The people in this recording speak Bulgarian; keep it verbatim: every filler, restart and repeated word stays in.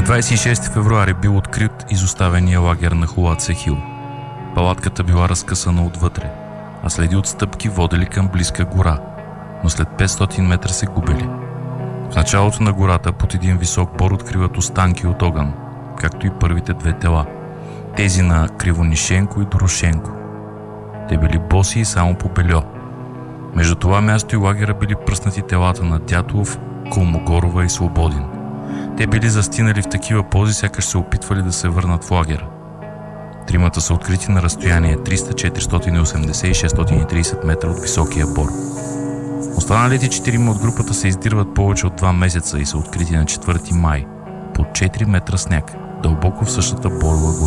двадесет и шести февруари бил открит изоставения лагер на Холатса Хил. Палатката била разкъсана отвътре, а следи от стъпки водели към близка гора, но след петстотин метра се губили. В началото на гората под един висок бор откриват останки от огън, както и първите две тела, тези на Кривонишенко и Дорошенко. Те били боси и само по бельо. Между това място и лагера били пръснати телата на Дятлов, Колмогорова и Свободин. Те били застинали в такива пози, сякаш се опитвали да се върнат в лагера. Тримата са открити на разстояние триста, четиристотин и осемдесет и шестстотин и тридесет метра от високия бор. Останалите четирима от групата се издирват повече от два месеца и са открити на четвърти май, под четири метра сняг, дълбоко в същата борова гора.